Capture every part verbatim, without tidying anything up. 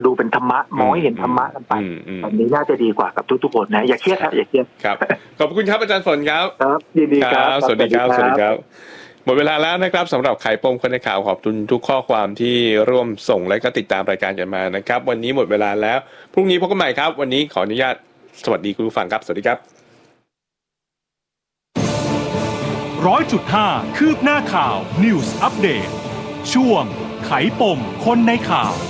ดูเป็นธรรมะมองให้เห็นธรรมะกันไปอันนี้น่าจะดีกว่ากับทุกๆคนนะอย่าเครียดครับอย่าเครียดครับขอบคุณครับอาจารย์ฝนครับครับยินดีครับสวัสดีครับสวัสดีครับหมดเวลาแล้วนะครับสำหรับไขปมคนในข่าวขอบคุณทุกข้อความที่ร่วมส่งและก็ติดตามรายการกันมานะครับวันนี้หมดเวลาแล้วพรุ่งนี้พบกันใหม่ครับวันนี้ขออนุญาตสวัสดีคุณผู้ฟังครับสวัสดีครับร้อยจุดห้าคืบหน้าข่าว News Update ช่วงไขปมคนในข่าว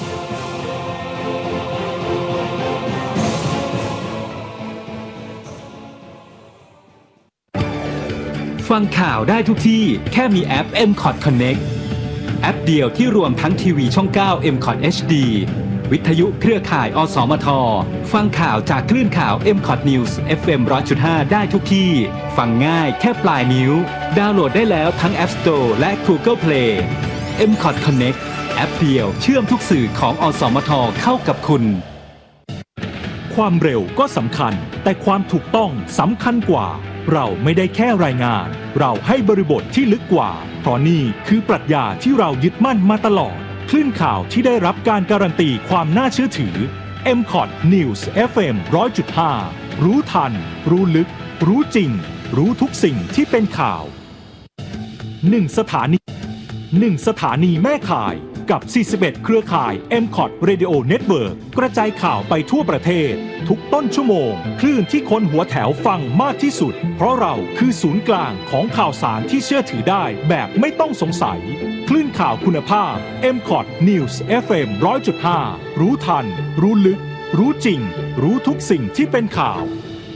ฟังข่าวได้ทุกที่แค่มีแอป เอ็ม คอท Connect แอปเดียวที่รวมทั้งทีวีช่องเก้า เอ็ม คอท เอช ดี วิทยุเครือข่ายอสมทฟังข่าวจากคลื่นข่าว เอ็ม คอท News เอฟ เอ็ม หนึ่งร้อยจุดห้า ได้ทุกที่ฟังง่ายแค่ปลายนิ้วดาวน์โหลดได้แล้วทั้ง App Store และ Google Play เอ็ม คอท Connect แอปเดียวเชื่อมทุกสื่อของอสมทเข้ากับคุณความเร็วก็สำคัญแต่ความถูกต้องสำคัญกว่าเราไม่ได้แค่รายงานเราให้บริบทที่ลึกกว่าเพราะนี่คือปรัชญาที่เรายึดมั่นมาตลอดคลื่นข่าวที่ได้รับการการันตีความน่าเชื่อถือ เอ็ม คอท News เอฟ เอ็ม หนึ่งร้อยจุดห้า รู้ทันรู้ลึกรู้จริงรู้ทุกสิ่งที่เป็นข่าวหนึ่งสถานีหนึ่งสถานีแม่ข่ายกับสี่สิบเอ็ดเครือข่าย เอ็ม คอท Radio Network กระจายข่าวไปทั่วประเทศทุกต้นชั่วโมงคลื่นที่คนหัวแถวฟังมากที่สุดเพราะเราคือศูนย์กลางของข่าวสารที่เชื่อถือได้แบบไม่ต้องสงสัยคลื่นข่าวคุณภาพ เอ็ม คอท News เอฟ เอ็ม หนึ่งร้อยจุดห้า รู้ทันรู้ลึกรู้จริงรู้ทุกสิ่งที่เป็นข่าว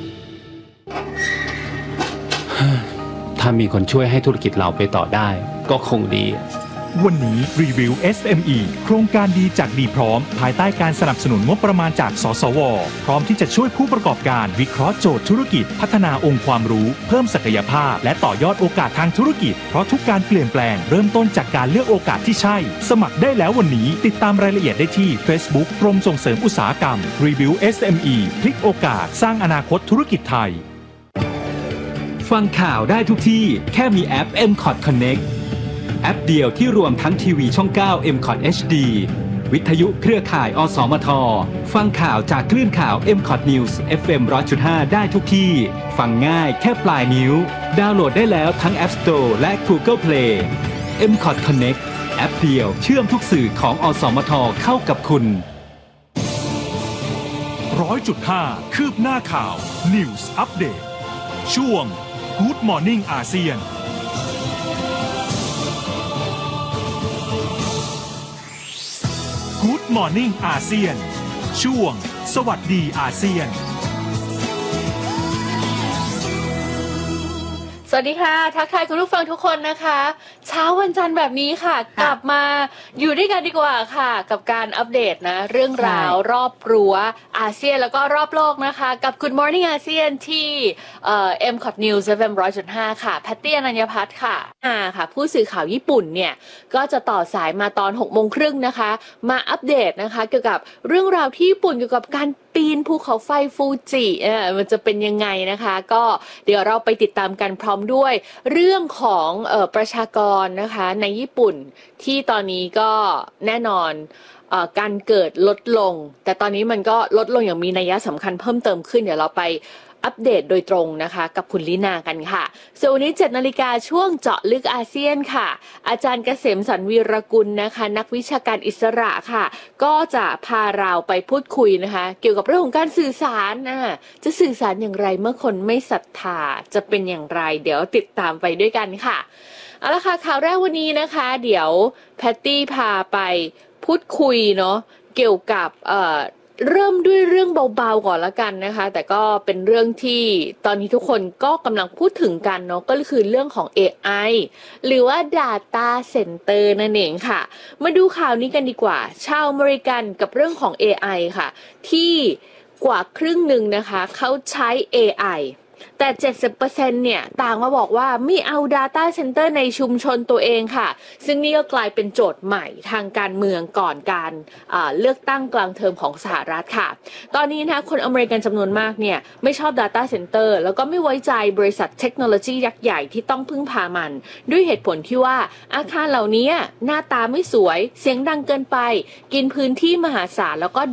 ถ้ามีคนช่วยให้ธุรกิจเราไปต่อได้ก็คงดีวันนี้รีวิว เอส เอ็ม อี โครงการดีจากดีพร้อมภายใต้การสนับสนุนงบประมาณจากสสวพร้อมที่จะช่วยผู้ประกอบการวิเคราะห์โจทย์ธุรกิจพัฒนาองค์ความรู้เพิ่มศักยภาพและต่อยอดโอกาสทางธุรกิจเพราะทุกการเปลี่ยนแปลงเริ่มต้นจากการเลือกโอกาสที่ใช่สมัครได้แล้ววันนี้ติดตามรายละเอียดได้ที่ Facebook กรมส่งเสริมอุตสาหกรรมรีวิว เอส เอ็ม อี พลิกโอกาสสร้างอนาคตธุรกิจไทยฟังข่าวได้ทุกที่แค่มีแอป เอ็ม คอท Connectแอปเดียวที่รวมทั้งทีวีช่องเก้า เอ็ม คอท เอช ดี วิทยุเครือข่ายอสมทฟังข่าวจากคลื่นข่าว เอ็ม คอท News เอฟ เอ็ม หนึ่งร้อยจุดห้า ได้ทุกที่ฟังง่ายแค่ปลายนิ้วดาวน์โหลดได้แล้วทั้ง App Store และ Google Play เอ็ม คอท Connect แอปเดียวเชื่อมทุกสื่อของอสมทเข้ากับคุณหนึ่งร้อยจุดห้า คืบหน้าข่าว News Update ช่วง Good Morning อาเซียนGood Morning อาเซียนช่วงสวัสดีอาเซียนสวัสดีค่ะทักทายคุณผู้ฟังทุกคนนะคะเช้าวันจันทร์แบบนี้ค่ะกลับมาอยู่ด้วยกันดีกว่าค่ะกับการอัปเดตนะเรื่องราวรอบรั้วอาเซียนแล้วก็รอบโลกนะคะกับ Good Morning อาเซียนที่เอ่อ เอ็ม คอท News เอฟ เอ็ม หนึ่งร้อยจุดห้า ค่ะแพตตี้อนัญญพัฒน์ค่ะอ่าค่ะผู้สื่อข่าวญี่ปุ่นเนี่ยก็จะต่อสายมาตอน หกโมงครึ่งนะคะมาอัปเดตนะคะเกี่ยวกับเรื่องราวที่ญี่ปุ่นเกี่ยวกับการปีนภูเขาไฟฟูจิเออมันจะเป็นยังไงนะคะก็เดี๋ยวเราไปติดตามกันพร้อมด้วยเรื่องของเอ่อประชากรนะคะในญี่ปุ่นที่ตอนนี้ก็แน่นอนเอ่อการเกิดลดลงแต่ตอนนี้มันก็ลดลงอย่างมีนัยสำคัญเพิ่มเติมขึ้นเดี๋ยวเราไปอัปเดตโดยตรงนะคะกับคุณลินากันค่ะส่วนวันนี้ เจ็ดนาฬิกาช่วงเจาะลึกอาเซียนค่ะอาจารย์เกษมสันต์วีรกุลนะคะนักวิชาการอิสระค่ะก็จะพาเราไปพูดคุยนะคะเกี่ยวกับเรื่องของการสื่อสารนะจะสื่อสารอย่างไรเมื่อคนไม่ศรัทธาจะเป็นอย่างไรเดี๋ยวติดตามไปด้วยกันค่ะเอาละค่ะข่าวแรกวันนี้นะคะเดี๋ยวแพตตี้พาไปพูดคุยเนาะเกี่ยวกับเอ่อเริ่มด้วยเรื่องเบาๆก่อนละกันนะคะแต่ก็เป็นเรื่องที่ตอนนี้ทุกคนก็กำลังพูดถึงกันเนาะก็คือเรื่องของ เอ ไอ หรือว่า Data Center นั่นเองค่ะมาดูข่าวนี้กันดีกว่าชาวอเมริกันกับเรื่องของ เอ ไอ ค่ะที่กว่าครึ่งหนึ่งนะคะเขาใช้ เอ ไอแต่ เจ็ดสิบเปอร์เซ็นต์ เนี่ยต่างมาบอกว่าไม่เอา Data Center ในชุมชนตัวเองค่ะซึ่งนี่ก็กลายเป็นโจทย์ใหม่ทางการเมืองก่อนการเลือกตั้งกลางเทอมของสหรัฐค่ะตอนนี้นะคะคนอเมริกันจำนวนมากเนี่ยไม่ชอบ Data Center แล้วก็ไม่ไว้ใจบริษัทเทคโนโลยียักษ์ใหญ่ที่ต้องพึ่งพามันด้วยเหตุผลที่ว่าอาคารเหล่านี้หน้าตาไม่สวยเสียงดังเกินไปกินพื้นที่มหาศาลแล้วก็